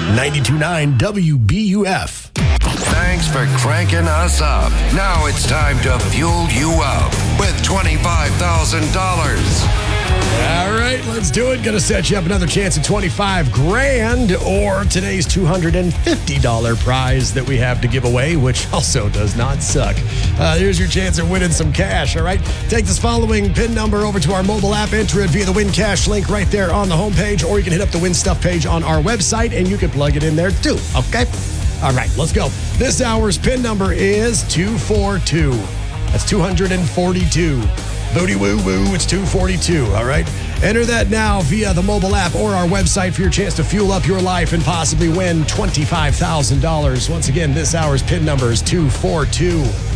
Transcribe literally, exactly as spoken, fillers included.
ninety-two point nine W B U F. Thanks for cranking us up. Now it's time to fuel you up with twenty-five thousand dollars. All right, let's do it. Gonna set you up another chance at twenty-five grand or today's two hundred fifty dollars prize that we have to give away, which also does not suck. Uh, here's your chance at winning some cash, all right? Take this following PIN number over to our mobile app, enter it via the Win Cash link right there on the homepage, or you can hit up the Win Stuff page on our website, and you can plug it in there too, okay? All right, let's go. This hour's PIN number is two forty-two. That's two hundred forty-two. Booty woo woo, it's two forty-two, all right? Enter that now via the mobile app or our website for your chance to fuel up your life and possibly win twenty-five thousand dollars. Once again, this hour's PIN number is two forty-two.